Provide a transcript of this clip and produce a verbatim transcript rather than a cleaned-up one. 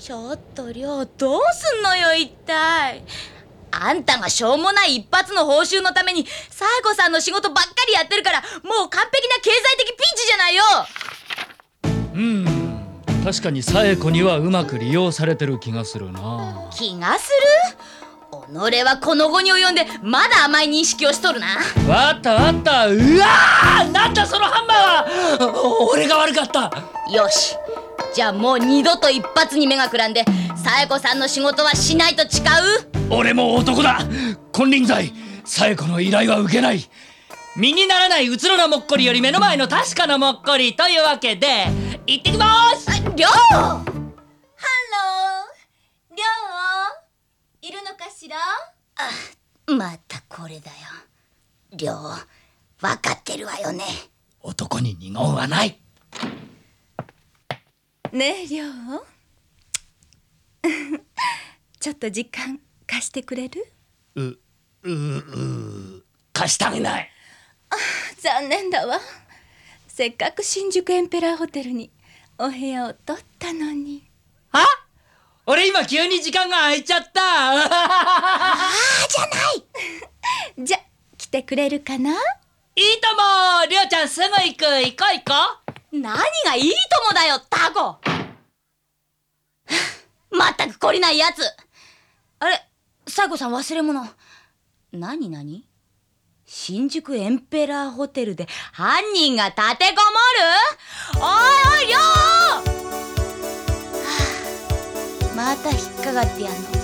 ちょっとりょう、どうすんのよ一体。あんたがしょうもない一発の報酬のために冴子さんの仕事ばっかりやってるから、もう完璧な経済的ピンチじゃないよ。 うーん、確かに冴子にはうまく利用されてる気がするな。 気がする？己はこの後に及んでまだ甘い認識をしとるな。 わったわった。うわー、なんだそのハンマーは。俺が悪かった。 よし、じゃあもう二度と一発に目がくらんで冴子さんの仕事はしないと誓う？ 俺も男だ。金輪際冴子の依頼は受けない。身にならないうつろなもっこりより目の前の確かなもっこりというわけで行ってきまーす。 りょう、 ハロー、りょういるのかしら？ あ、またこれだよ。りょう、わかってるわよね。 男に二言はない。 ねえりょうちょっと時間貸してくれる？ う、う、う、貸してあげない。 残念だわ。せっかく新宿エンペラーホテルにお部屋を取ったのに。 あ？俺今急に時間が空いちゃった。ああーじゃないじゃ、来てくれるかな？ いいとも。りょうちゃんすぐ行く。行こう行こ何がいいともだよ、タコ。まったく懲りないやつ。あれ、冴子さん忘れ物。何何？新宿エンペラーホテルで犯人が立てこもる？おいおい、りょう！はあ、また引っかかってやんの。